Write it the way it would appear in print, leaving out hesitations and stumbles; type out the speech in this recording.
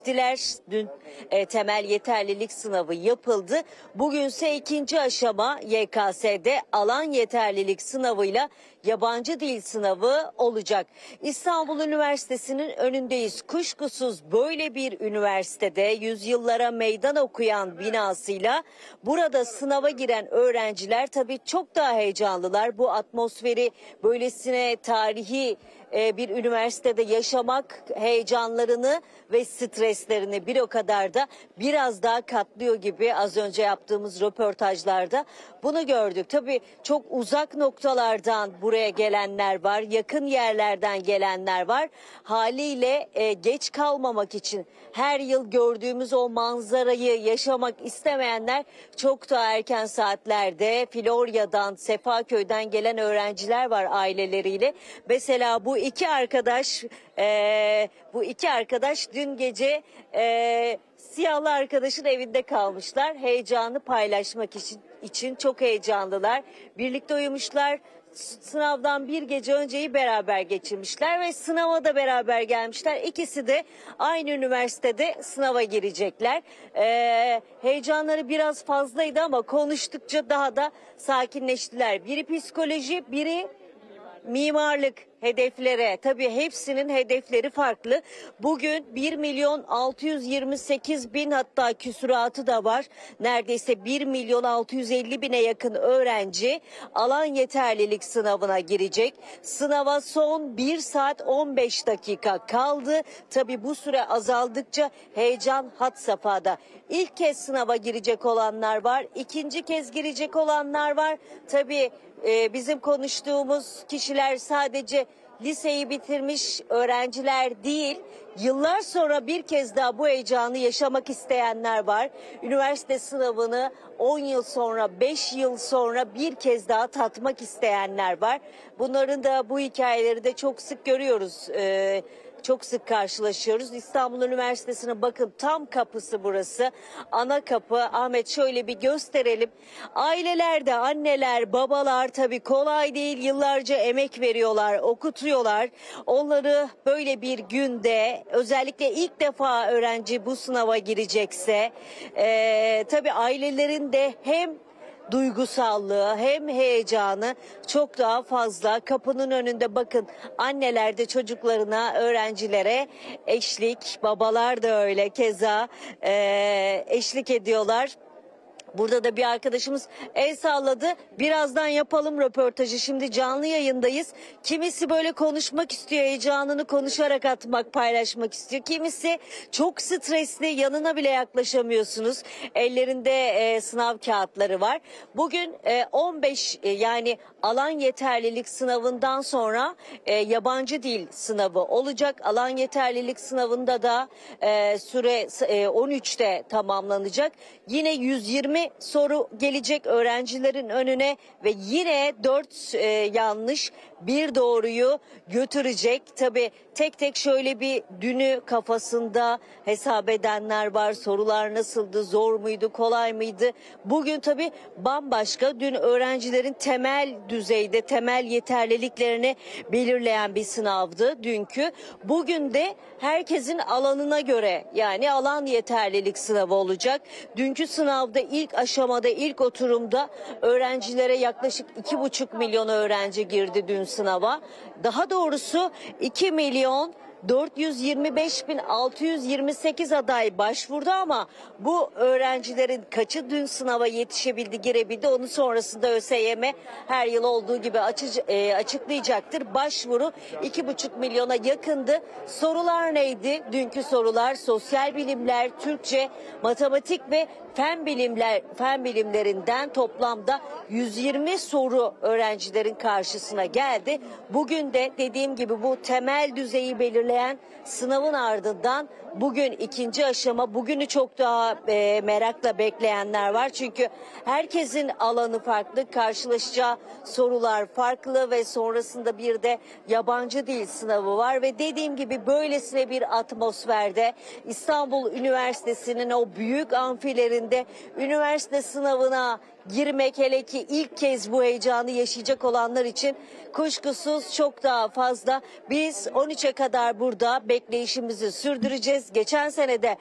Dün temel yeterlilik sınavı yapıldı. Bugünse ikinci aşama YKS'de alan yeterlilik sınavıyla yabancı dil sınavı olacak. İstanbul Üniversitesi'nin önündeyiz. Kuşkusuz böyle bir üniversitede yüzyıllara meydan okuyan binasıyla burada sınava giren öğrenciler tabii çok daha heyecanlılar. Bu atmosferi böylesine tarihi bir üniversitede yaşamak heyecanlarını ve streslerini bir o kadar da biraz daha katlıyor gibi az önce yaptığımız röportajlarda bunu gördük. Tabii çok uzak noktalardan buraya gelenler var, yakın yerlerden gelenler var. Haliyle geç kalmamak için her yıl gördüğümüz o manzarayı yaşamak istemeyenler çok daha erken saatlerde Florya'dan, Sefaköy'den gelen öğrenciler var aileleriyle. Mesela bu iki arkadaş dün gece siyahlı arkadaşın evinde kalmışlar. Heyecanı paylaşmak için çok heyecanlılar. Birlikte uyumuşlar. Sınavdan bir gece önceyi beraber geçirmişler ve sınava da beraber gelmişler. İkisi de aynı üniversitede sınava girecekler. Heyecanları biraz fazlaydı ama konuştukça daha da sakinleştiler. Biri psikoloji, biri mimarlık hedeflere, tabii hepsinin hedefleri farklı. Bugün 1.628.000 hatta küsuratı da var. Neredeyse 1.650.000'e yakın öğrenci alan yeterlilik sınavına girecek. Sınava son 1 saat 15 dakika kaldı. Tabii bu süre azaldıkça heyecan had safhada. İlk kez sınava girecek olanlar var, ikinci kez girecek olanlar var. Tabii bizim konuştuğumuz kişiler sadece liseyi bitirmiş öğrenciler değil, yıllar sonra bir kez daha bu heyecanı yaşamak isteyenler var. Üniversite sınavını 10 yıl sonra, 5 yıl sonra bir kez daha tatmak isteyenler var. Bunların da bu hikayeleri de çok sık görüyoruz. Çok sık karşılaşıyoruz. İstanbul Üniversitesi'ne bakın, tam kapısı burası. Ana kapı. Ahmet, şöyle bir gösterelim. Ailelerde anneler, babalar tabii kolay değil. Yıllarca emek veriyorlar, okutuyorlar. Onları böyle bir günde, özellikle ilk defa öğrenci bu sınava girecekse tabii ailelerin de hem duygusallığı hem heyecanı çok daha fazla. Kapının önünde bakın, anneler de çocuklarına, öğrencilere eşlik, babalar da öyle keza eşlik ediyorlar. Burada da bir arkadaşımız el salladı. Birazdan yapalım röportajı. Şimdi canlı yayındayız. Kimisi böyle konuşmak istiyor, heyecanını konuşarak atmak, paylaşmak istiyor. Kimisi çok stresli, yanına bile yaklaşamıyorsunuz. Ellerinde sınav kağıtları var. Bugün 15 yani alan yeterlilik sınavından sonra yabancı dil sınavı olacak. Alan yeterlilik sınavında da süre 13'te tamamlanacak. Yine 120 soru gelecek öğrencilerin önüne ve yine 4 yanlış bir doğruyu götürecek. Tabii tek tek şöyle bir dünü kafasında hesap edenler var. Sorular nasıldı, zor muydu, kolay mıydı? Bugün tabii bambaşka. Dün öğrencilerin temel düzeyde, temel yeterliliklerini belirleyen bir sınavdı dünkü. Bugün de herkesin alanına göre, yani alan yeterlilik sınavı olacak. Dünkü sınavda ilk aşamada, ilk oturumda öğrencilere yaklaşık 2,5 milyon öğrenci girdi dün sınava. Daha doğrusu 2.425.628 aday başvurdu ama bu öğrencilerin kaçı dün sınava yetişebildi, girebildi, onu sonrasında ÖSYM her yıl olduğu gibi açıklayacaktır. Başvuru 2,5 milyona yakındı. Sorular neydi? Dünkü sorular sosyal bilimler, Türkçe, matematik ve fen bilimlerinden toplamda 120 soru öğrencilerin karşısına geldi. Bugün de dediğim gibi bu temel düzeyi belirleyen sınavın ardından bugün ikinci aşama, bugünü çok daha merakla bekleyenler var. Çünkü herkesin alanı farklı, karşılaşacağı sorular farklı ve sonrasında bir de yabancı dil sınavı var. Ve dediğim gibi böylesine bir atmosferde İstanbul Üniversitesi'nin o büyük amfilerinde üniversite sınavına girmek, hele ki ilk kez bu heyecanı yaşayacak olanlar için kuşkusuz çok daha fazla. Biz 13'e kadar burada bekleyişimizi sürdüreceğiz. geçen sene de